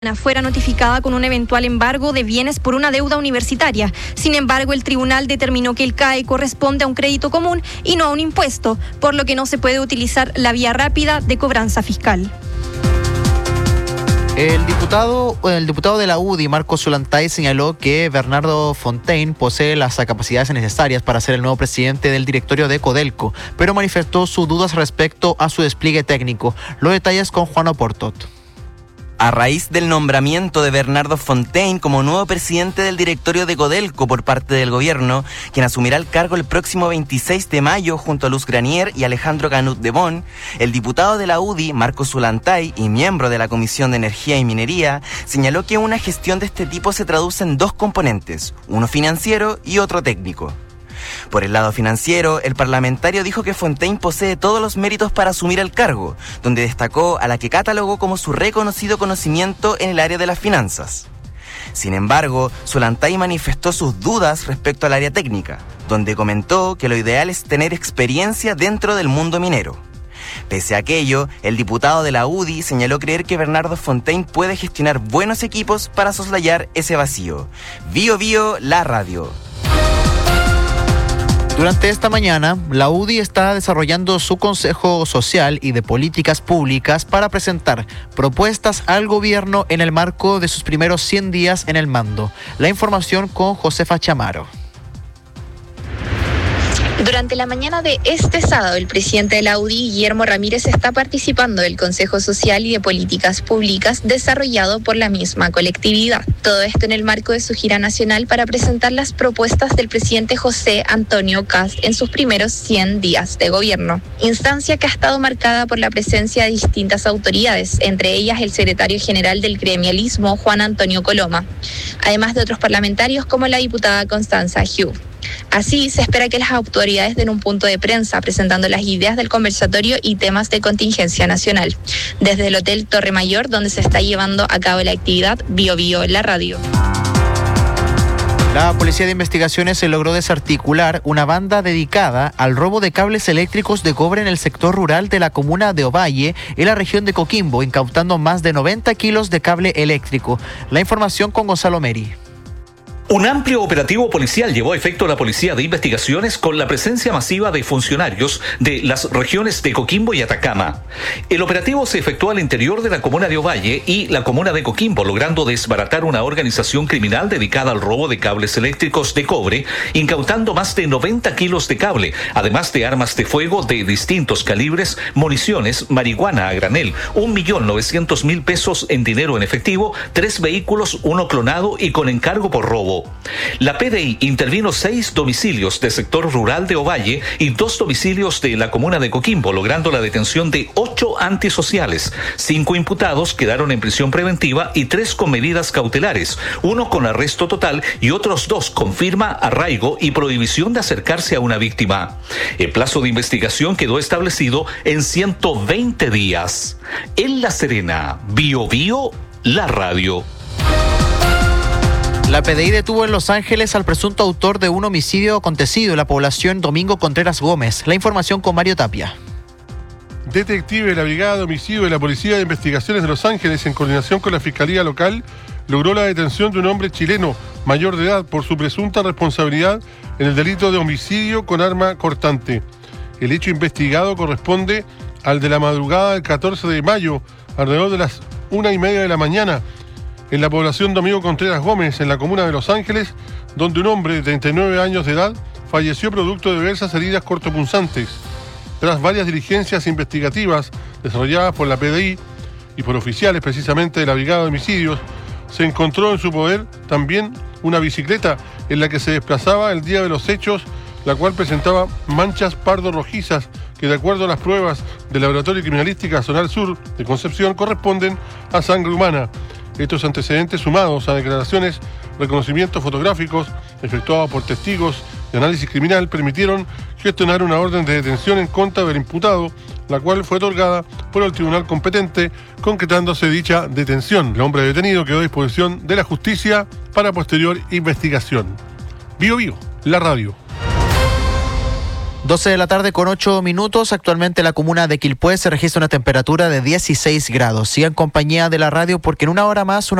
fuera notificada con un eventual embargo de bienes por una deuda universitaria. Sin embargo, el tribunal determinó que el CAE corresponde a un crédito común y no a un impuesto, por lo que no se puede utilizar la vía rápida de cobranza fiscal. El diputado de la UDI, Marcos Ollantay, señaló que Bernardo Fontaine posee las capacidades necesarias para ser el nuevo presidente del directorio de Codelco, pero manifestó sus dudas respecto a su despliegue técnico. Los detalles con Juan Oportot. A raíz del nombramiento de Bernardo Fontaine como nuevo presidente del directorio de Codelco por parte del gobierno, quien asumirá el cargo el próximo 26 de mayo junto a Luz Granier y Alejandro Canut de Bon, el diputado de la UDI, Marcos Ollantay, y miembro de la Comisión de Energía y Minería, señaló que una gestión de este tipo se traduce en dos componentes, uno financiero y otro técnico. Por el lado financiero, el parlamentario dijo que Fontaine posee todos los méritos para asumir el cargo, donde destacó a la que catalogó como su reconocido conocimiento en el área de las finanzas. Sin embargo, Ollantay manifestó sus dudas respecto al área técnica, donde comentó que lo ideal es tener experiencia dentro del mundo minero. Pese a aquello, el diputado de la UDI señaló creer que Bernardo Fontaine puede gestionar buenos equipos para soslayar ese vacío. Bio Bio, la radio. Durante esta mañana, la UDI está desarrollando su Consejo Social y de Políticas Públicas para presentar propuestas al gobierno en el marco de sus primeros 100 días en el mando. La información con Josefa Chamaro. Durante la mañana de este sábado, el presidente de la UDI, Guillermo Ramírez, está participando del Consejo Social y de Políticas Públicas desarrollado por la misma colectividad. Todo esto en el marco de su gira nacional para presentar las propuestas del presidente José Antonio Kast en sus primeros 100 días de gobierno. Instancia que ha estado marcada por la presencia de distintas autoridades, entre ellas el secretario general del gremialismo, Juan Antonio Coloma, además de otros parlamentarios como la diputada Constanza Hugh. Así, se espera que las autoridades den un punto de prensa presentando las ideas del conversatorio y temas de contingencia nacional. Desde el Hotel Torre Mayor, donde se está llevando a cabo la actividad Bio Bio, la radio. La Policía de Investigaciones se logró desarticular una banda dedicada al robo de cables eléctricos de cobre en el sector rural de la comuna de Ovalle, en la región de Coquimbo, incautando más de 90 kilos de cable eléctrico. La información con Gonzalo Meri. Un amplio operativo policial llevó a efecto la Policía de Investigaciones con la presencia masiva de funcionarios de las regiones de Coquimbo y Atacama. El operativo se efectuó al interior de la comuna de Ovalle y la comuna de Coquimbo, logrando desbaratar una organización criminal dedicada al robo de cables eléctricos de cobre, incautando más de 90 kilos de cable, además de armas de fuego de distintos calibres, municiones, marihuana a granel, 1.900.000 pesos en dinero en efectivo, 3 vehículos, uno clonado y con encargo por robo. La PDI intervino 6 domicilios del sector rural de Ovalle y 2 domicilios de la comuna de Coquimbo, logrando la detención de 8 antisociales. 5 imputados quedaron en prisión preventiva y 3 con medidas cautelares, 1 con arresto total y otros 2 con firma, arraigo y prohibición de acercarse a una víctima. El plazo de investigación quedó establecido en 120 días. En La Serena, Bio Bio, la radio. La PDI detuvo en Los Ángeles al presunto autor de un homicidio acontecido en la población Domingo Contreras Gómez. La información con Mario Tapia. Detective de la Brigada de Homicidio de la Policía de Investigaciones de Los Ángeles, en coordinación con la Fiscalía Local, logró la detención de un hombre chileno mayor de edad por su presunta responsabilidad en el delito de homicidio con arma cortante. El hecho investigado corresponde al de la madrugada del 14 de mayo, alrededor de las 1:30 de la mañana, en la población Domingo Contreras Gómez, en la comuna de Los Ángeles, donde un hombre de 39 años de edad falleció producto de diversas heridas cortopunzantes. Tras varias diligencias investigativas desarrolladas por la PDI y por oficiales precisamente de la Brigada de Homicidios, se encontró en su poder también una bicicleta en la que se desplazaba el día de los hechos, la cual presentaba manchas pardo-rojizas que, de acuerdo a las pruebas del Laboratorio de Criminalística Zonal Sur de Concepción, corresponden a sangre humana. Estos antecedentes, sumados a declaraciones, reconocimientos fotográficos efectuados por testigos de análisis criminal, permitieron gestionar una orden de detención en contra del imputado, la cual fue otorgada por el tribunal competente, concretándose dicha detención. El hombre detenido quedó a disposición de la justicia para posterior investigación. Bio Bio, la radio. 12 de la tarde con 8 minutos. Actualmente en la comuna de Quilpué se registra una temperatura de 16 grados. Sigan en compañía de la radio porque en una hora más